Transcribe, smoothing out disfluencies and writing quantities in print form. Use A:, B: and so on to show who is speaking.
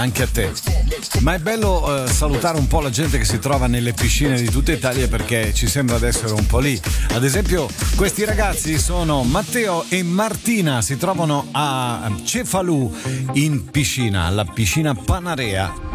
A: Anche a te. Ma è bello salutare un po' la gente che si trova nelle piscine di tutta Italia, perché ci sembra di essere un po' lì. Ad esempio, questi ragazzi sono Matteo e Martina, si trovano a Cefalù in piscina, alla piscina Panarea.